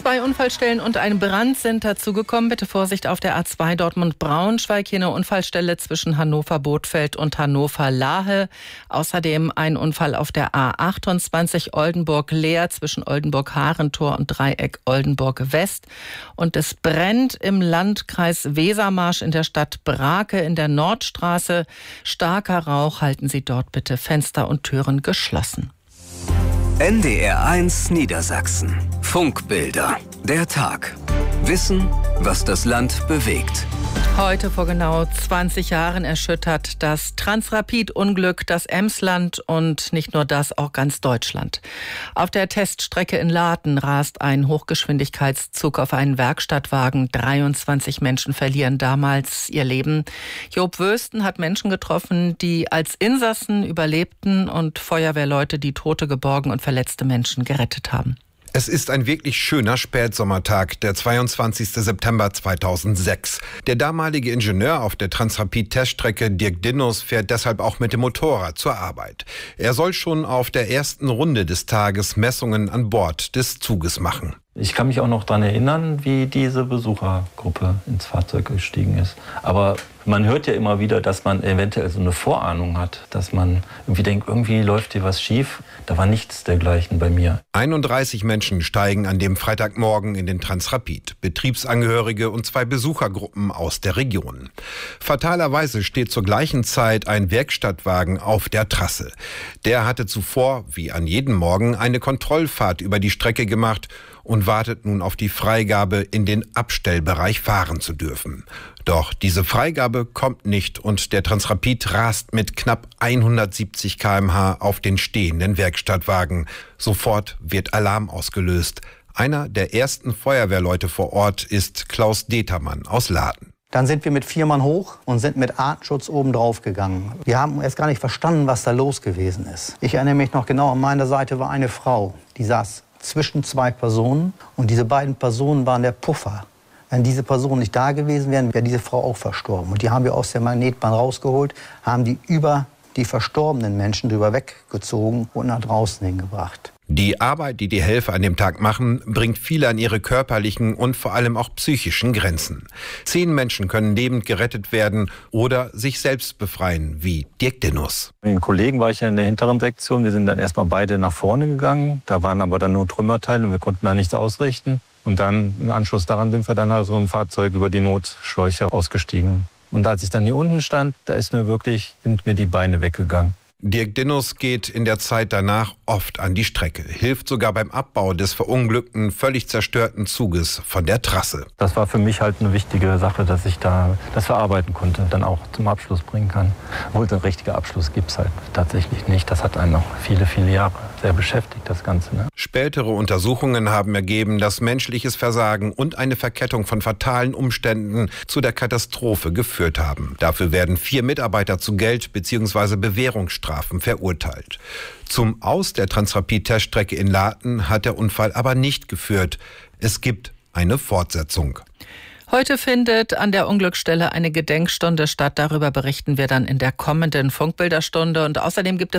2 Unfallstellen und ein Brand sind dazugekommen. Bitte Vorsicht auf der A2 Dortmund-Braunschweig. Hier eine Unfallstelle zwischen Hannover-Bothfeld und Hannover-Lahe. Außerdem ein Unfall auf der A28 Oldenburg-Leer zwischen Oldenburg-Harentor und Dreieck Oldenburg-West. Und es brennt im Landkreis Wesermarsch in der Stadt Brake in der Nordstraße. Starker Rauch, halten Sie dort bitte Fenster und Türen geschlossen. NDR1 Niedersachsen. Funkbilder. Der Tag. Wissen, was das Land bewegt. Heute vor genau 20 Jahren erschüttert das Transrapid-Unglück das Emsland und nicht nur das, auch ganz Deutschland. Auf der Teststrecke in Laden rast ein Hochgeschwindigkeitszug auf einen Werkstattwagen. 23 Menschen verlieren damals ihr Leben. Job Wösten hat Menschen getroffen, die als Insassen überlebten und Feuerwehrleute, die tote, geborgen und verletzte Menschen gerettet haben. Es ist ein wirklich schöner Spätsommertag, der 22. September 2006. Der damalige Ingenieur auf der Transrapid-Teststrecke, Dirk Dinnus, fährt deshalb auch mit dem Motorrad zur Arbeit. Er soll schon auf der ersten Runde des Tages Messungen an Bord des Zuges machen. Ich kann mich auch noch daran erinnern, wie diese Besuchergruppe ins Fahrzeug gestiegen ist. Aber man hört ja immer wieder, dass man eventuell so eine Vorahnung hat, dass man irgendwie denkt, irgendwie läuft hier was schief. Da war nichts dergleichen bei mir. 31 Menschen steigen an dem Freitagmorgen in den Transrapid. Betriebsangehörige und 2 Besuchergruppen aus der Region. Fatalerweise steht zur gleichen Zeit ein Werkstattwagen auf der Trasse. Der hatte zuvor, wie an jedem Morgen, eine Kontrollfahrt über die Strecke gemacht und wartet nun auf die Freigabe, in den Abstellbereich fahren zu dürfen. Doch diese Freigabe kommt nicht und der Transrapid rast mit knapp 170 km/h auf den stehenden Werkstattwagen. Sofort wird Alarm ausgelöst. Einer der ersten Feuerwehrleute vor Ort ist Klaus Determann aus Laden. Dann sind wir mit 4 Mann hoch und sind mit Artenschutz oben drauf gegangen. Wir haben erst gar nicht verstanden, was da los gewesen ist. Ich erinnere mich noch genau, an meiner Seite war eine Frau, die saß zwischen 2 Personen und diese beiden Personen waren der Puffer. Wenn diese Personen nicht da gewesen wären, wäre diese Frau auch verstorben. Und die haben wir aus der Magnetbahn rausgeholt, haben die über die verstorbenen Menschen drüber weggezogen und nach draußen hingebracht. Die Arbeit, die die Helfer an dem Tag machen, bringt viele an ihre körperlichen und vor allem auch psychischen Grenzen. 10 Menschen können lebend gerettet werden oder sich selbst befreien, wie Dirk Dinnus. Mit den Kollegen war ich ja in der hinteren Sektion. Wir sind dann erstmal beide nach vorne gegangen. Da waren aber dann nur Trümmerteile und wir konnten da nichts ausrichten. Und dann im Anschluss daran sind wir dann also im Fahrzeug über die Notschläuche ausgestiegen. Und als ich dann hier unten stand, sind mir die Beine weggegangen. Dirk Dinnus geht in der Zeit danach oft an die Strecke, hilft sogar beim Abbau des verunglückten, völlig zerstörten Zuges von der Trasse. Das war für mich halt eine wichtige Sache, dass ich da das verarbeiten konnte, dann auch zum Abschluss bringen kann. Obwohl, ein richtiger Abschluss gibt es halt tatsächlich nicht. Das hat einen noch viele, viele Jahre sehr beschäftigt, das Ganze. Ne? Spätere Untersuchungen haben ergeben, dass menschliches Versagen und eine Verkettung von fatalen Umständen zu der Katastrophe geführt haben. Dafür werden 4 Mitarbeiter zu Geld- bzw. Bewährungsstrafen verurteilt. Zum Aus der Transrapid-Teststrecke in Laden hat der Unfall aber nicht geführt. Es gibt eine Fortsetzung. Heute findet an der Unglücksstelle eine Gedenkstunde statt. Darüber berichten wir dann in der kommenden Funkbilderstunde. Und außerdem gibt es